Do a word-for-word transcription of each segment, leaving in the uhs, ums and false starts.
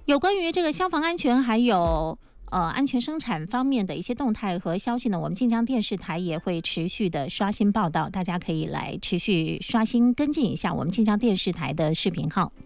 有关于这个消防安全还有呃安全生产方面的一些动态和消息呢，我们晋江电视台也会持续的刷新报道，大家可以来持续刷新跟进一下我们晋江电视台的视频号。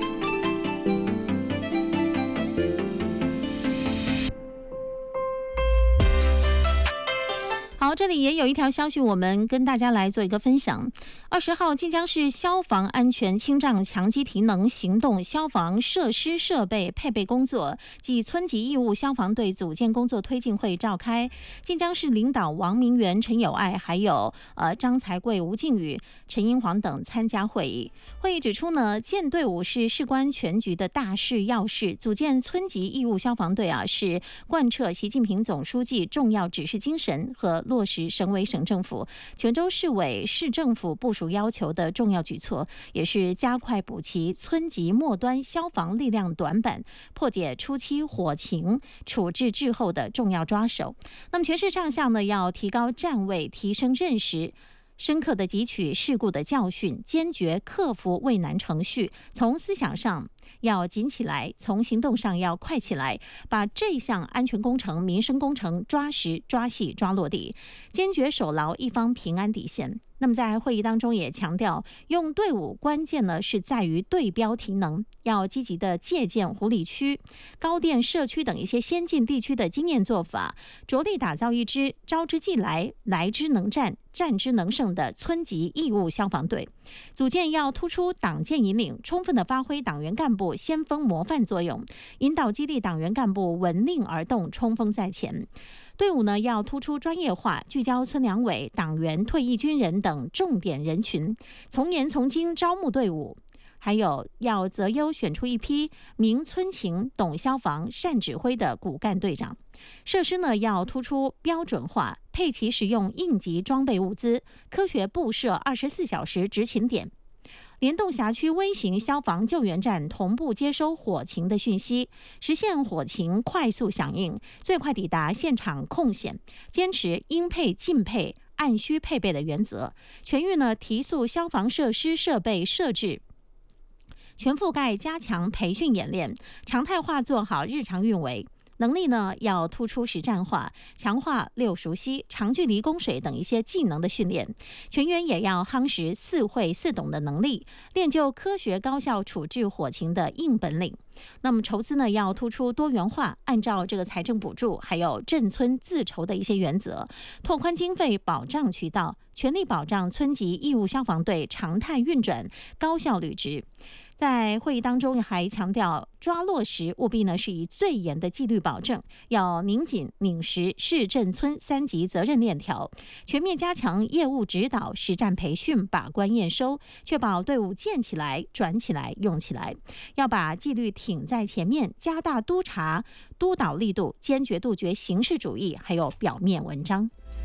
好，这里也有一条消息，我们跟大家来做一个分享。二十号，晋江市消防安全清障强基提能行动消防设施设备配备工作暨村级义务消防队组建工作推进会召开。晋江市领导王明元、陈友爱，还有呃张才贵、吴靖宇、陈英煌等参加会议。会议指出呢，建队伍是事关全局的大事要事，组建村级义务消防队啊，是贯彻习近平总书记重要指示精神和落实省委省政府、泉州市委市政府部署要求的重要举措，也是加快补齐村级末端消防力量短板、破解初期火情、处置滞后的重要抓手。那么全市上下呢，要提高站位，提升认识，深刻地汲取事故的教训，坚决克服畏难程序，从思想上要紧起来，从行动上要快起来，把这项安全工程、民生工程抓实、抓细、抓落地，坚决守牢一方平安底线。那么在会议当中也强调，用队伍关键呢是在于对标提能，要积极的借鉴湖里区、高电社区等一些先进地区的经验做法，着力打造一支招之即来、来之能战、战之能胜的村级义务消防队。组建要突出党建引领，充分的发挥党员干部先锋模范作用，引导激励党员干部闻令而动，冲锋在前。队伍呢要突出专业化，聚焦村两委、党员、退役军人等重点人群，从严从精招募队伍。还有要择优选出一批明村情、懂消防、善指挥的骨干队长。设施呢要突出标准化，配齐使用应急装备物资，科学布设二十四小时执勤点。联动辖区微型消防救援站同步接收火情的讯息，实现火情快速响应，最快抵达现场控险，坚持应配尽配、按需配备的原则，全域呢提速消防设施设备设置，全覆盖加强培训演练，常态化做好日常运维。能力呢要突出实战化，强化六熟悉、长距离供水等一些技能的训练，全员也要夯实四会四懂的能力，练就科学高效处置火情的硬本领。那么筹资呢要突出多元化，按照这个财政补助还有镇村自筹的一些原则，拓宽经费保障渠道，全力保障村级义务消防队常态运转、高效履职。在会议当中还强调，抓落实务必呢是以最严的纪律保证，要拧紧拧实市镇村三级责任链条，全面加强业务指导、实战培训、把关验收，确保队伍建起来、转起来、用起来。要把纪律挺在前面，加大督查、督导力度，坚决杜绝形式主义还有表面文章。